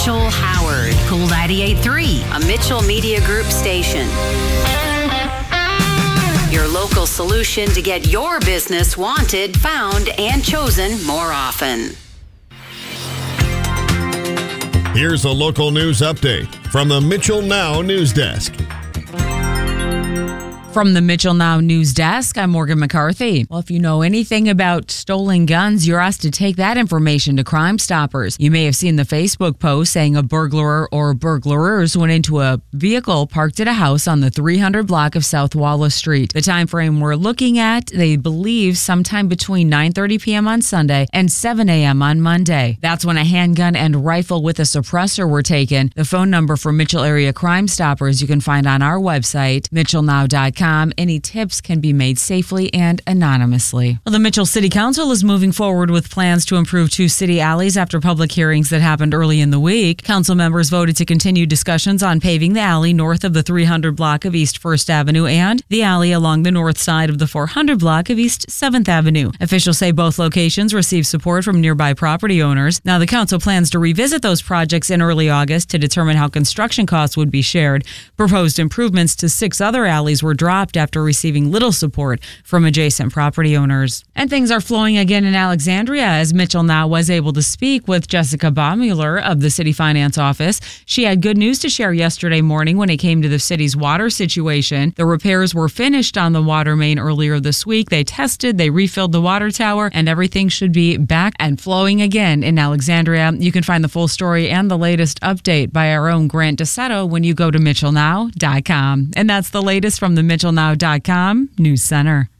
Mitchell Howard, Cool 98.3, a Mitchell Media Group station. Your local solution to get your business wanted, found, and chosen more often. Here's a local news update from the Mitchell Now News Desk. From the Mitchell Now News Desk, I'm Morgan McCarthy. Well, if you know anything about stolen guns, you're asked to take that information to Crime Stoppers. You may have seen the Facebook post saying a burglar or burglars went into a vehicle parked at a house on the 300 block of South Wallace Street. The time frame we're looking at, they believe sometime between 9:30 p.m. on Sunday and 7 a.m. on Monday. That's when a handgun and rifle with a suppressor were taken. The phone number for Mitchell area Crime Stoppers you can find on our website, mitchellnow.com. Any tips can be made safely and anonymously. Well, the Mitchell City Council is moving forward with plans to improve two city alleys after public hearings that happened early in the week. Council members voted to continue discussions on paving the alley north of the 300 block of East 1st Avenue and the alley along the north side of the 400 block of East 7th Avenue. Officials say both locations received support from nearby property owners. Now, the council plans to revisit those projects in early August to determine how construction costs would be shared. Proposed improvements to 6 other alleys were dropped after receiving little support from adjacent property owners. And things are flowing again in Alexandria as Mitchell Now was able to speak with Jessica Baumüller of the City Finance Office. She had good news to share yesterday morning when it came to the city's water situation. The repairs were finished on the water main earlier this week. They tested, they refilled the water tower, and everything should be back and flowing again in Alexandria. You can find the full story and the latest update by our own Grant DeSetto when you go to mitchellnow.com. And that's the latest from the mitchellnow.com News Center.